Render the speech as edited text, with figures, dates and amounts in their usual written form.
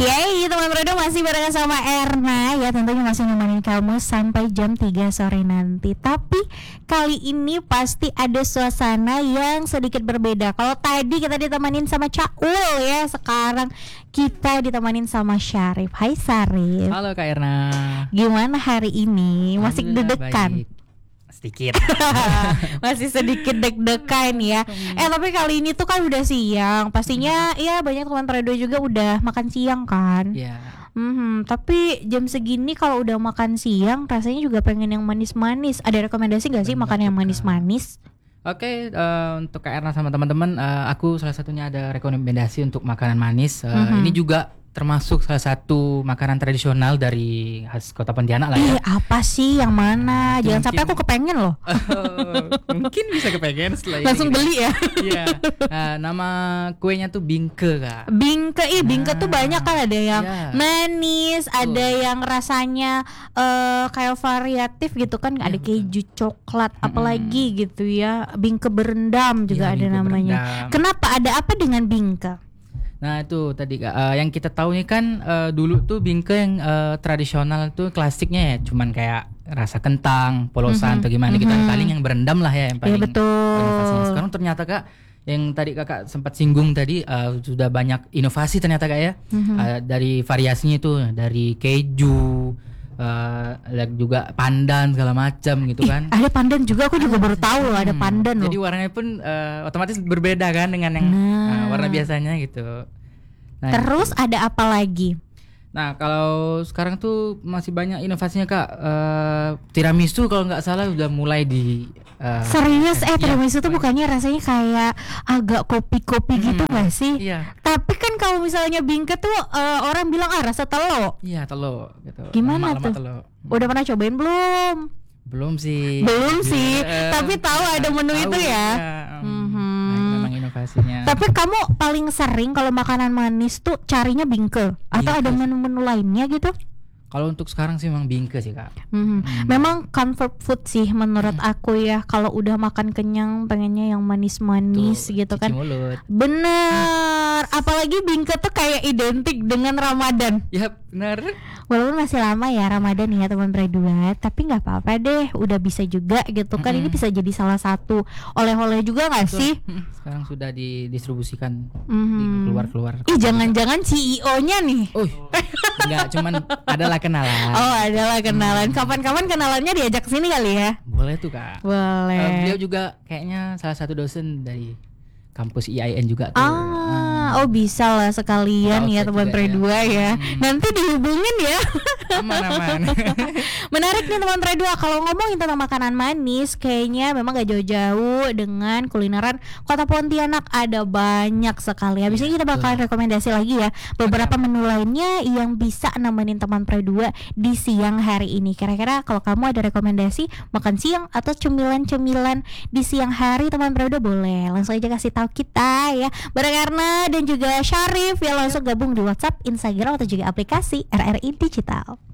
Yeay, teman Redo masih barengan sama Erna ya, tentunya masih nemenin kamu sampai jam 3 sore nanti. Tapi kali ini pasti ada suasana yang sedikit berbeda. Kalau tadi kita ditemanin sama Caul ya, sekarang kita ditemanin sama Syarif. Hai Syarif. Halo Kak Erna. Gimana hari ini? Masih deg-degan? Sedikit. Masih sedikit deg-degan ya. Tapi kali ini tuh kan udah siang. Pastinya ya banyak teman Redo juga udah makan siang kan. Iya. Tapi jam segini kalau udah makan siang rasanya juga pengen yang manis-manis. Ada rekomendasi gak sih makan yang manis-manis? Oke, untuk Kak Erna sama teman-teman, aku salah satunya ada rekomendasi untuk makanan manis. Ini juga termasuk salah satu makanan tradisional dari khas Kota Pontianak lah ya. Apa sih yang mana? Jangan sampai aku kepengen loh. Mungkin bisa kepengen setelah ini. Langsung beli ya. Iya. Nama kuenya tuh bingke, Kak. Bingke tuh banyak kan, ada yang manis, ada yang rasanya kayak variatif gitu kan, ada keju, coklat, apalagi gitu ya. Bingke berendam juga ada namanya. Kenapa, ada apa dengan bingke? Nah itu tadi Kak, yang kita tahu nih kan dulu tuh bingke yang tradisional tuh klasiknya ya cuman kayak rasa kentang, polosan atau gimana gitu, paling yang berendam lah ya yang paling inovasinya. Sekarang ternyata Kak, yang tadi Kakak sempat singgung tadi, sudah banyak inovasi ternyata Kak ya. Dari variasinya itu dari keju, juga pandan segala macam gitu kan. Ada pandan juga, aku juga baru tahu loh ada pandan loh. Jadi warnanya pun otomatis berbeda kan dengan yang warna biasanya gitu. Nah, terus itu ada apa lagi? Nah kalau sekarang tuh masih banyak inovasinya Kak. Tiramisu kalau nggak salah udah mulai di serius tiramisu tuh bukannya rasanya kayak agak kopi-kopi gitu nggak sih? Iya. Tapi kan kalau misalnya bingke tuh orang bilang rasa telo. Iya telo gitu. Gimana Lama-lama tuh? Telo. Udah pernah cobain belum? Belum sih. Tapi tahu ada menu itu ya. Memang inovasinya. Tapi kamu paling sering kalau makanan manis tuh carinya bingke atau ada menu-menu lainnya gitu? Kalau untuk sekarang sih memang bingke sih Kak. Memang comfort food sih menurut aku ya. Kalau udah makan kenyang pengennya yang manis-manis gitu kan. Mulut. Bener. Apalagi bingke tuh kayak identik dengan Ramadan. Ya benar. Walaupun masih lama ya Ramadan ya teman Redua, tapi nggak apa-apa deh, udah bisa juga gitu kan. Ini bisa jadi salah satu oleh-oleh juga nggak sih? Sekarang sudah didistribusikan di keluar-keluar. Jangan-jangan CEO-nya nih? Enggak, cuman adalah kenalan. Adalah kenalan. Kapan-kapan kenalannya diajak sini kali ya? Boleh tuh Kak. Boleh. Beliau juga kayaknya salah satu dosen dari kampus IAIN juga tuh. Bisa lah sekalian ya teman Redua ya. Nanti dihubungin ya. Aman. Menarik nih teman Redua, kalau ngomongin tentang makanan manis kayaknya memang gak jauh-jauh dengan kulineran Kota Pontianak, ada banyak sekali. Habis ini kita bakalan rekomendasi lagi ya beberapa menu lainnya yang bisa nemenin teman Redua di siang hari ini. Kira-kira kalau kamu ada rekomendasi makan siang atau cemilan-cemilan di siang hari teman Redua, boleh langsung aja kasih tahu kita ya. Bareng Erna dan juga Syarif ya, langsung gabung di WhatsApp, Instagram atau juga aplikasi RRI Digital.